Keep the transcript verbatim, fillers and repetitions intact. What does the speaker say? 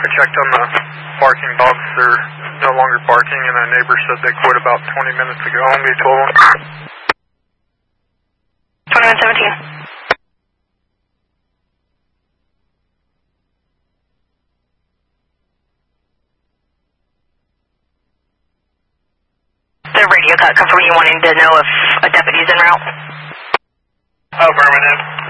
I checked on the barking dogs. They're no longer barking, and a neighbor said they quit about twenty minutes ago on B twelve. twenty-one seventeen. The radio got confirming you wanting to know if a deputy's en route. Affirmative.